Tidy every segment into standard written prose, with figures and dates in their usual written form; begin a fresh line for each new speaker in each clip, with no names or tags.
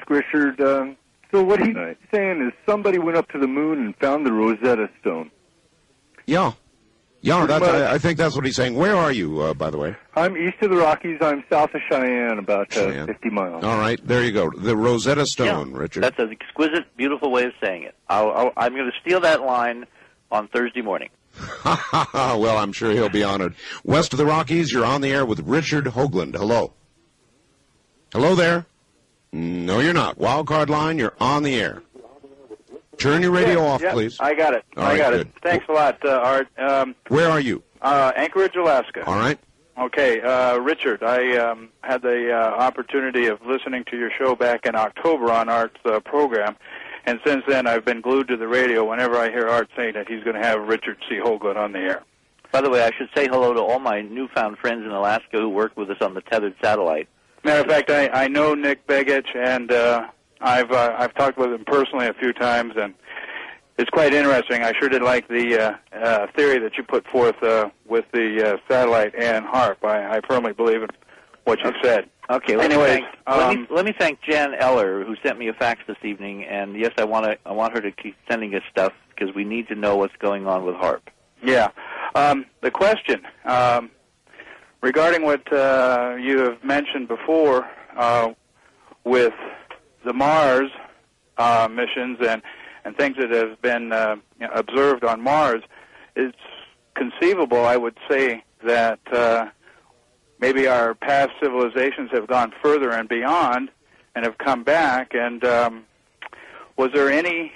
ask Richard, so what he's saying is somebody went up to the moon and found the Rosetta Stone.
Yeah. Yeah, I think that's what he's saying. Where are you, by the way?
I'm east of the Rockies. I'm south of Cheyenne, about 50 miles.
All right, there you go. The Rosetta Stone, Richard.
That's an exquisite, beautiful way of saying it. I'm going to steal that line on Thursday morning.
Well, I'm sure he'll be honored. West of the Rockies, you're on the air with Richard Hoagland. Hello. Hello there. No, you're not. Wildcard line, you're on the air. Turn your radio off, please.
I got it. I got it. Thanks a lot, Art.
Where are you?
Anchorage, Alaska.
All right.
Okay, Richard, I had the opportunity of listening to your show back in October on Art's program, and since then I've been glued to the radio whenever I hear Art saying that he's going to have Richard C. Hoagland on the air.
By the way, I should say hello to all my newfound friends in Alaska who work with us on the tethered satellite.
Matter of fact, I know Nick Begich, and I've talked with him personally a few times, and it's quite interesting. I sure did like the theory that you put forth with the satellite and HAARP. I firmly believe in what you said.
Okay. Let me thank Jan Eller, who sent me a fax this evening, and yes, I want her to keep sending us stuff because we need to know what's going on with HAARP.
Yeah. The question regarding what you have mentioned before with the Mars missions and things that have been observed on Mars, it's conceivable, I would say, that maybe our past civilizations have gone further and beyond and have come back. And was there any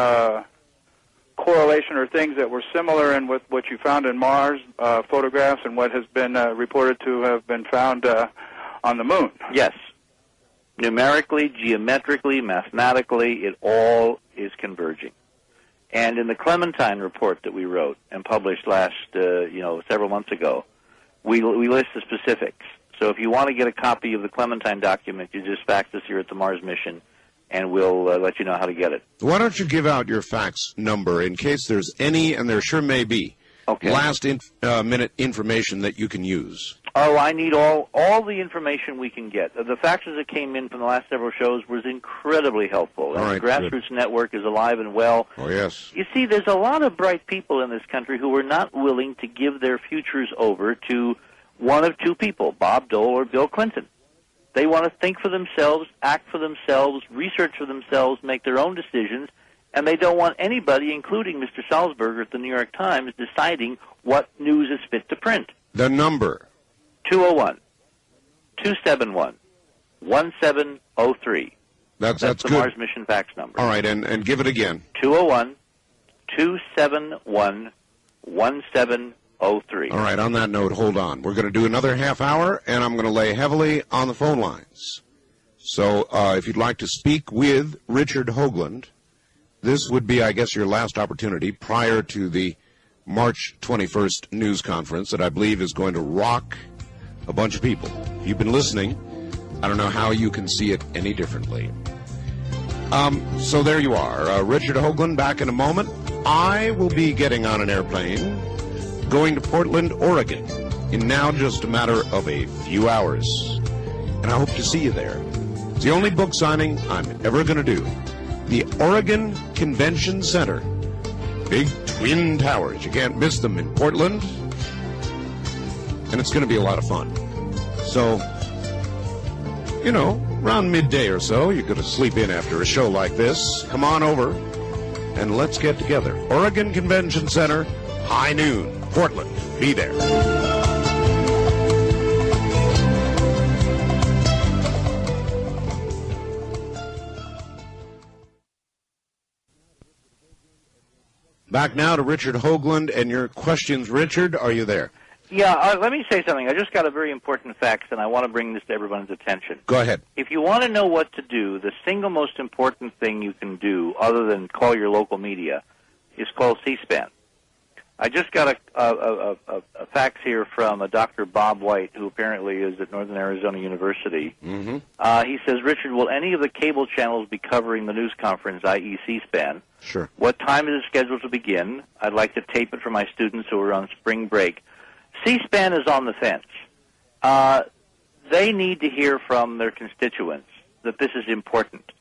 correlation or things that were similar in with what you found in Mars photographs and what has been reported to have been found on the Moon?
Yes. Numerically, geometrically, mathematically, it all is converging. And in the Clementine report that we wrote and published several months ago, we list the specifics. So if you want to get a copy of the Clementine document, you just fax us here at the Mars mission, and we'll let you know how to get it.
Why don't you give out your fax number in case there's any, and there sure may be, last-minute information that you can use?
Oh, I need all the information we can get. The faxes that came in from the last several shows was incredibly helpful. And the Grassroots Network is alive and well.
Oh, yes.
You see, there's a lot of bright people in this country who are not willing to give their futures over to one of two people, Bob Dole or Bill Clinton. They want to think for themselves, act for themselves, research for themselves, make their own decisions, and they don't want anybody, including Mr. Salzberger at the New York Times, deciding what news is fit to print.
The number?
201-271-1703.
That's
the
good.
Mars mission fax number.
All right, and give it again.
201-271-1703.
All right, on that note, hold on. We're going to do another half hour, and I'm going to lay heavily on the phone lines. So if you'd like to speak with Richard Hoagland, this would be, I guess, your last opportunity prior to the March 21st news conference that I believe is going to rock a bunch of people. You've been listening. I don't know how you can see it any differently. So there you are. Richard Hoagland back in a moment. I will be getting on an airplane going to Portland, Oregon in now just a matter of a few hours. And I hope to see you there. It's the only book signing I'm ever going to do. The Oregon Convention Center. Big twin towers. You can't miss them in Portland. And it's going to be a lot of fun. So, around midday or so, you're going to sleep in after a show like this. Come on over and let's get together. Oregon Convention Center, high noon, Portland. Be there. Back now to Richard Hoagland and your questions. Richard, are you there?
Yeah, let me say something. I just got a very important fax, and I want to bring this to everyone's attention.
Go ahead.
If you want to know what to do, the single most important thing you can do, other than call your local media, is call C-SPAN. I just got a fax here from a Dr. Bob White, who apparently is at Northern Arizona University.
Mm-hmm.
He says, Richard, will any of the cable channels be covering the news conference, i.e. C-SPAN?
Sure.
What time is it scheduled to begin? I'd like to tape it for my students who are on spring break. C-SPAN is on the fence. They need to hear from their constituents that this is important.